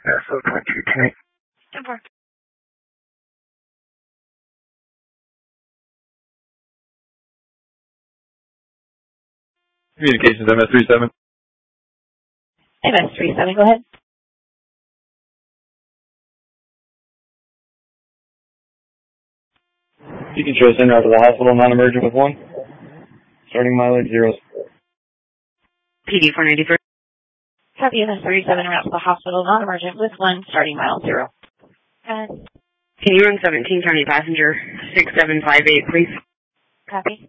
So 2210. 10-4. Communications, MS37. MS37, go ahead. You can show center out to the hospital, non-emergent with 1. Starting mileage 0. PD 493. Copy MS37 route to the hospital, non-emergent with 1, starting mile 0. Go ahead. Can you run 17 County Passenger 6758, please? Copy.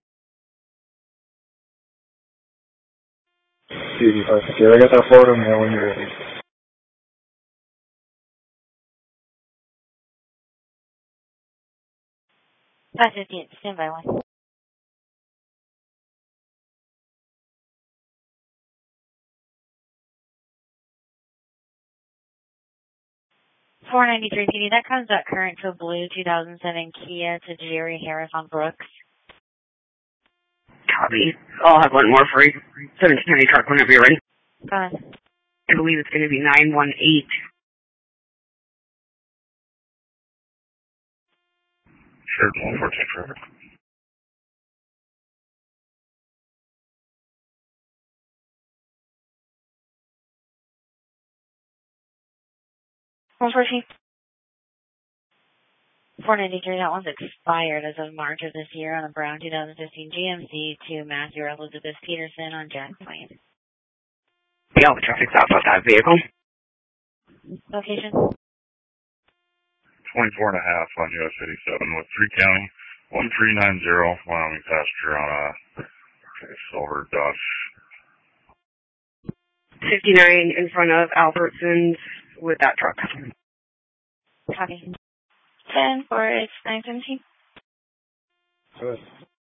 I got that Florida mail when you're ready. 558, stand by 1. $493 PD, that comes out current to a blue 2007 Kia to Jerry Harris on Brooks. Copy. I'll have one more for you. 17 County truck whenever you're ready. Go ahead. I believe it's going to be 918. Sure, 114 forever. $493, that one's expired as of March of this year on a brown 2015 GMC to Matthew Elizabeth Peterson on Jack Plain. Yeah, the traffic stop about that vehicle. Location? 24 and a half on US 87 with 3 County, 1390, Wyoming passenger on a silver Dodge. 59 in front of Albertsons with that truck. Copy. 10 for it's 917. Good.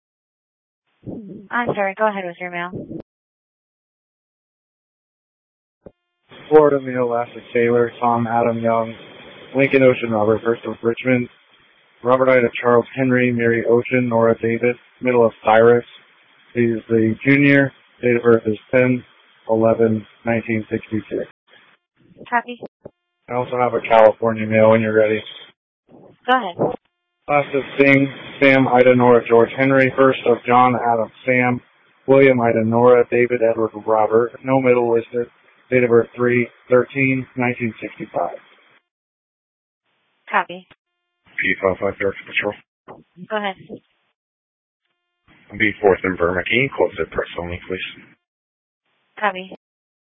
I'm sorry, go ahead with your mail. Florida mail, Elastic Taylor, Tom Adam Young, Lincoln Ocean Robert, first of Richmond, Robert Ida Charles Henry, Mary Ocean, Nora Davis, middle of Cyrus. He's the junior, date of birth is 10/11/1966. Copy. I also have a California mail when you're ready. Go ahead. Last of Singh, Sam Ida Nora George Henry, first of John Adam Sam, William Ida Nora, David Edward Robert, no middle listed, date of birth 3/13/1965. Copy. P55 Director Patrol. Go ahead. B4th and Burma. Can you close the press only, please? Copy.